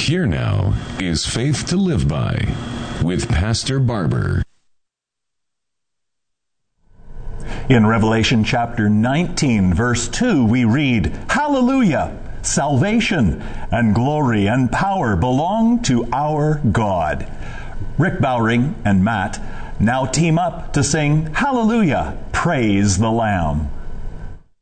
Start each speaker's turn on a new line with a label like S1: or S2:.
S1: Here now is Faith to Live By with Pastor Barber.
S2: In Revelation chapter 19, verse 2, we read, "Hallelujah! Salvation and glory and power belong to our God." Rick Bowring and Matt now team up to sing, "Hallelujah! Praise the Lamb."